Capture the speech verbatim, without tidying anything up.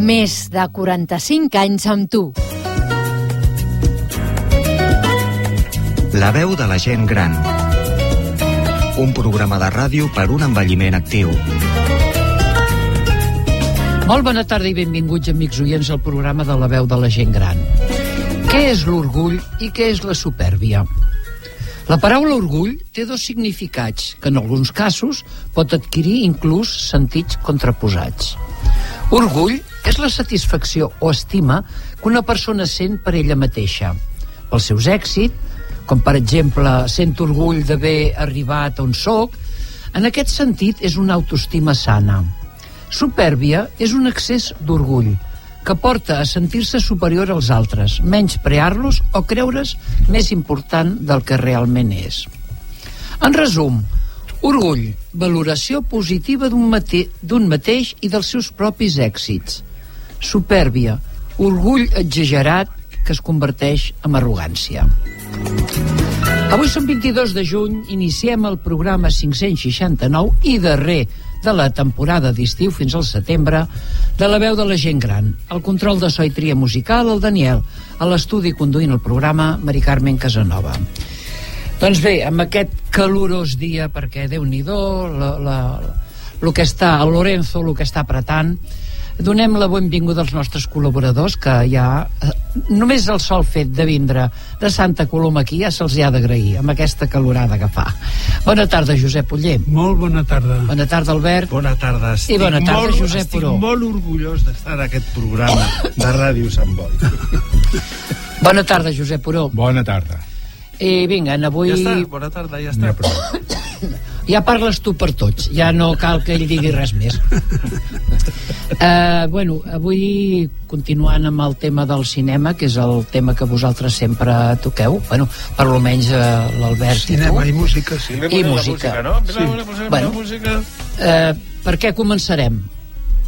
Més de quaranta-cinc anys amb tu. La veu de la gent gran. Un programa de ràdio per un envelliment actiu. Molt bona tarda i benvinguts, amics oients, al programa de la veu de la gent gran. Què és l'orgull i què és la supèrbia? La paraula orgull té dos significats, que en alguns casos pot adquirir inclús sentits contraposats. Orgull és la satisfacció o estima que una persona sent per ella mateixa, pels seus èxits, com per exemple sento orgull d'haver arribat on soc. En aquest sentit és una autoestima sana. Supèrbia és un excés d'orgull que porta a sentir-se superior als altres, menysprear-los o creure's més important del que realment és. En resum, orgull, valoració positiva d'un mate- d'un mateix i dels seus propis èxits. Supèrbia, orgull exagerat que es converteix en arrogància. Avui som vint-i-dos de juny, iniciem el programa cinc-cents seixanta-nou i darrer de la temporada d'estiu fins al setembre de la veu de la gent gran. El control de so i tria musical, el Daniel. A l'estudi conduint el programa, Mari Carmen Casanova. Doncs bé, amb aquest calorós dia, perquè Déu-n'hi-do, la, la, el que està, el Lorenzo, el que està apretant, donem la benvinguda als nostres col·laboradors, que ja, eh, només el sol fet de vindre de Santa Coloma aquí ja se'ls ha d'agrair, amb aquesta calorada que fa. Bona tarda, Josep Oller. Molt bona tarda. Bona tarda, Albert. Bona tarda. Estic I bona tarda, molt, Josep Puró. Estic molt orgullós d'estar en aquest programa de Ràdio Sant Boi. Bona tarda, Josep Puró. Bona tarda. I vinga, avui... Ja està, bona tarda, ja està. Ja parles tu per tots, ja no cal que ell digui res més. Uh, bueno, avui continuant amb el tema del cinema, que és el tema que vosaltres sempre toqueu, bueno, per almenys uh, l'Albert i tu. Cinema i música, sí. I música, no? Sí. Bueno, uh, per què començarem?